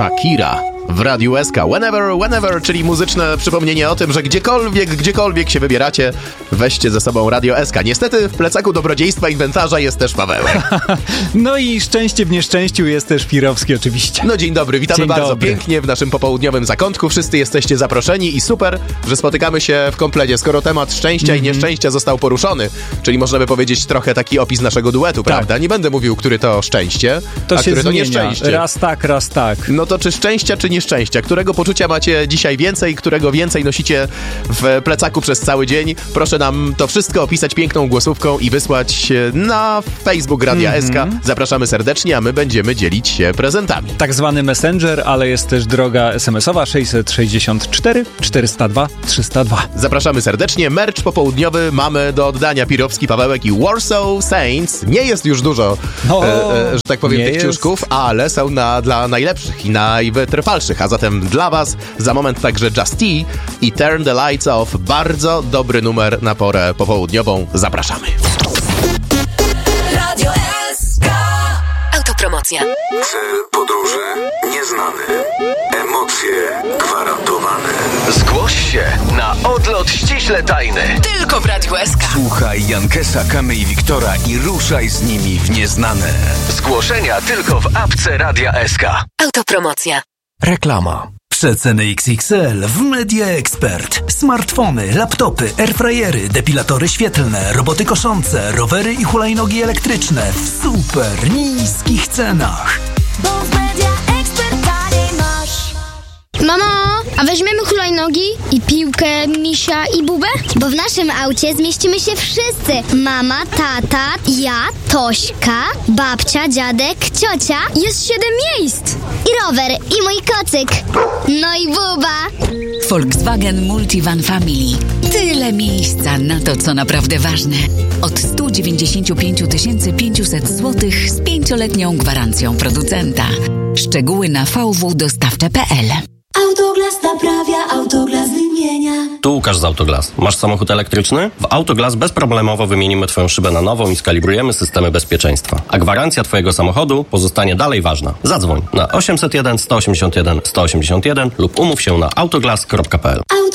Shakira w Radiu SK. Whenever, czyli muzyczne przypomnienie o tym, że gdziekolwiek się wybieracie, weźcie ze sobą Radio SK. Niestety w plecaku dobrodziejstwa inwentarza jest też Pawełek. No i szczęście w nieszczęściu jest też Pirowski oczywiście. No dzień dobry, witamy bardzo pięknie w naszym popołudniowym zakątku. Wszyscy jesteście zaproszeni i super, że spotykamy się w komplecie, skoro temat szczęścia i nieszczęścia został poruszony. Czyli można by powiedzieć trochę taki opis naszego duetu, prawda? Nie będę mówił, który to szczęście, to a się który zmienia. to nieszczęście. Raz tak. No to czy szczęścia, czy nieszczęścia? Którego poczucia macie dzisiaj więcej? Którego więcej nosicie w plecaku przez cały dzień? Proszę nam to wszystko opisać piękną głosówką i wysłać na Facebook Radia SK. Zapraszamy serdecznie, a my będziemy dzielić się prezentami. Tak zwany Messenger, ale jest też droga SMS-owa 664 402 302. Zapraszamy serdecznie. Merch popołudniowy mamy do oddania. Pirowski, Pawełek i Warsaw Saints. Nie jest już dużo, że tak powiem, tych ciuszków, ale są dla najlepszych i najwytrwalszych. A zatem dla was za moment także Just T i Turn the Lights Off. Bardzo dobry numer na porę popołudniową. Zapraszamy. Radio SK. Autopromocja. Cel podróży nieznany. Emocje gwarantowane. Zgłoś się na odlot ściśle tajny. Tylko w Radiu SK. Słuchaj Jankesa, Kamy i Wiktora i ruszaj z nimi w nieznane. Zgłoszenia tylko w apce Radia SK. Autopromocja. Reklama. Przeceny XXL w Media Expert. Smartfony, laptopy, airfryery, depilatory świetlne, roboty koszące, rowery i hulajnogi elektryczne w super niskich cenach. Bo w Media Expert taniej masz. Mamo, a weźmiemy hulajnogi i piłkę, misia i bubę? Bo w naszym aucie zmieścimy się wszyscy. Mama, tata, ja, Tośka, babcia, dziadek, ciocia. Jest 7 miejsc. I rower, i mój kocyk. No i buba. Volkswagen Multivan Family. Tyle miejsca na to, co naprawdę ważne. Od 195 500 zł z 5-letnią gwarancją producenta. Szczegóły na www.dostawcze.pl. Autoglas naprawia, Autoglas wymienia. Tu Łukasz z Autoglas. Masz samochód elektryczny? W Autoglas bezproblemowo wymienimy Twoją szybę na nową i skalibrujemy systemy bezpieczeństwa. A gwarancja Twojego samochodu pozostanie dalej ważna. Zadzwoń na 801 181 181 lub umów się na autoglas.pl.